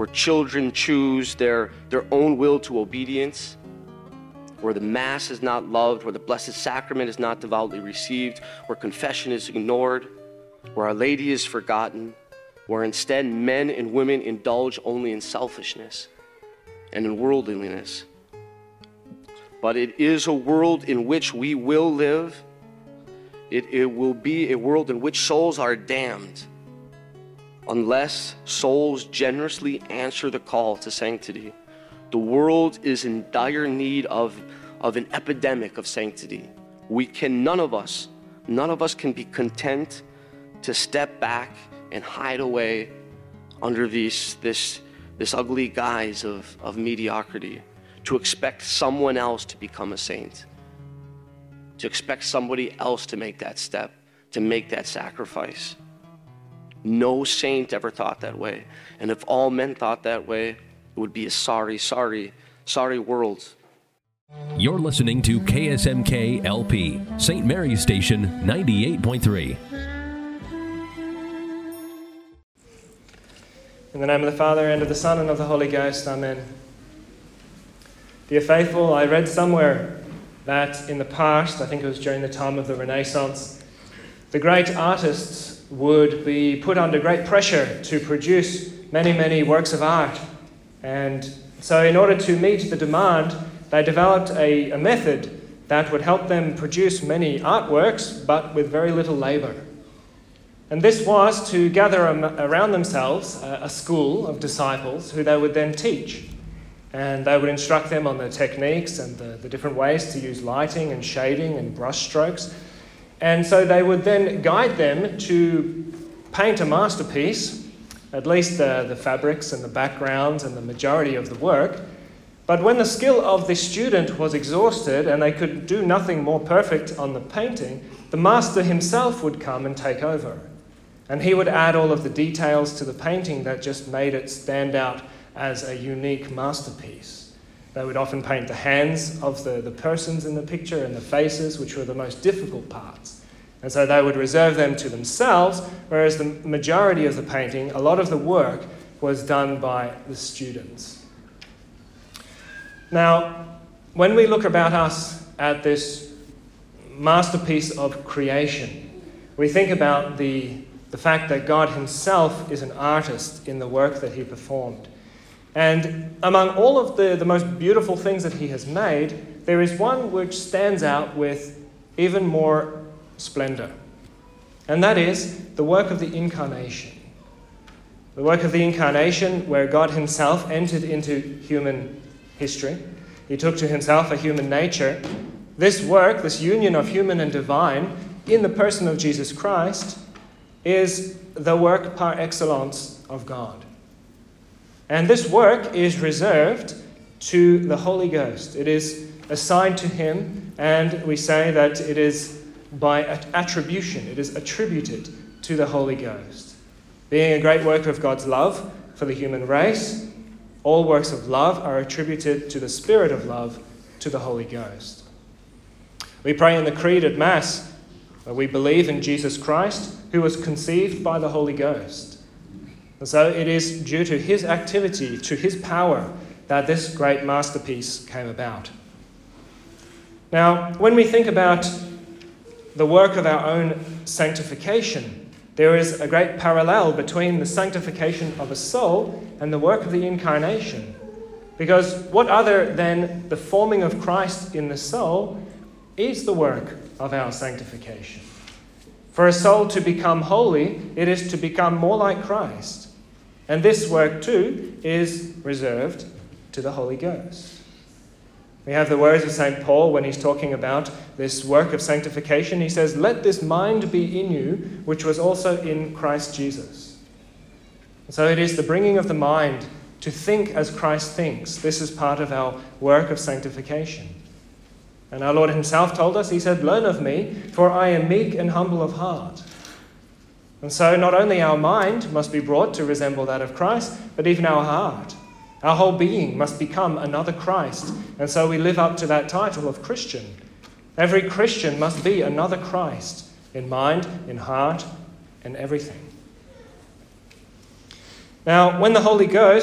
where children choose their own will to obedience, where the Mass is not loved, where the Blessed Sacrament is not devoutly received, where confession is ignored, where Our Lady is forgotten, where instead men and women indulge only in selfishness and in worldliness. But it is a world in which we will live. It will be a world in which souls are damned unless souls generously answer the call to sanctity. The world is in dire need of an epidemic of sanctity. None of us can be content to step back and hide away under this ugly guise of mediocrity, to expect someone else to become a saint, to expect somebody else to make that step, to make that sacrifice. No saint ever thought that way. And if all men thought that way, it would be a sorry world. You're listening to KSMK LP, St. Mary's Station 98.3. In the name of the Father, and of the Son, and of the Holy Ghost, Amen. Dear faithful, I read somewhere that in the past, I think it was during the time of the Renaissance, the great artists would be put under great pressure to produce many, many works of art. And so in order to meet the demand, they developed a method that would help them produce many artworks, but with very little labor. And this was to gather around themselves a school of disciples who they would then teach. And they would instruct them on the techniques and the different ways to use lighting and shading and brush strokes. And so they would then guide them to paint a masterpiece, at least the fabrics and the backgrounds and the majority of the work. But when the skill of the student was exhausted and they could do nothing more perfect on the painting, the master himself would come and take over. And he would add all of the details to the painting that just made it stand out as a unique masterpiece. They would often paint the hands of the persons in the picture and the faces, which were the most difficult parts. And so they would reserve them to themselves, whereas the majority of the painting, a lot of the work, was done by the students. Now, when we look about us at this masterpiece of creation, we think about the fact that God himself is an artist in the work that he performed. And among all of the most beautiful things that he has made, there is one which stands out with even more splendor. And that is the work of the Incarnation. The work of the Incarnation, where God himself entered into human history. He took to himself a human nature. This work, this union of human and divine in the person of Jesus Christ, is the work par excellence of God. And this work is reserved to the Holy Ghost. It is assigned to him, and we say that it is by attribution. It is attributed to the Holy Ghost. Being a great work of God's love for the human race, all works of love are attributed to the Spirit of love, to the Holy Ghost. We pray in the Creed at Mass, where we believe in Jesus Christ, who was conceived by the Holy Ghost. And so it is due to his activity, to his power, that this great masterpiece came about. Now, when we think about the work of our own sanctification, there is a great parallel between the sanctification of a soul and the work of the Incarnation. Because what other than the forming of Christ in the soul is the work of our sanctification? For a soul to become holy, it is to become more like Christ. And this work too is reserved to the Holy Ghost. We have the words of St. Paul when he's talking about this work of sanctification. He says, "Let this mind be in you, which was also in Christ Jesus." And so it is the bringing of the mind to think as Christ thinks. This is part of our work of sanctification. And our Lord himself told us, he said, "Learn of me, for I am meek and humble of heart." And so not only our mind must be brought to resemble that of Christ, but even our heart. Our whole being must become another Christ. And so we live up to that title of Christian. Every Christian must be another Christ in mind, in heart, and everything. Now, when the Holy Ghost